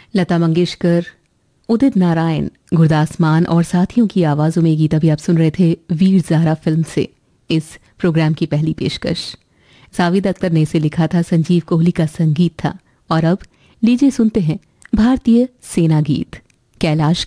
लता मंगेशकर, उदित नारायण, गुरदास मान और साथियों की आवाज़ों में गीत अभी आप सुन रहे थे वीर ज़ारा फिल्म से। इस प्रोग्राम की पहली पेशकश जावेद अख्तर ने इसे लिखा था, संजीव कोहली का संगीत था। और अब लीजिए सुनते हैं भारतीय सेना गीत। कैलाश